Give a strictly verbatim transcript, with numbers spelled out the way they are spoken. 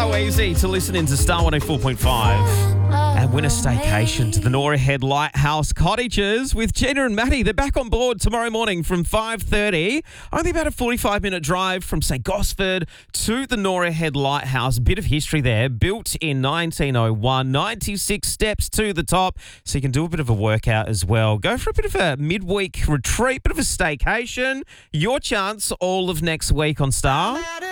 so easy to listen into Star one oh four point five and win a staycation to the Nora Head Lighthouse Cottages with Gina and Maddie. They're back on board tomorrow morning from five thirty. Only about a forty-five minute drive from St Gosford to the Nora Head Lighthouse. Bit of history there. Built in nineteen oh one, ninety-six steps to the top, so you can do a bit of a workout as well. Go for a bit of a midweek retreat, bit of a staycation. Your chance all of next week on Star.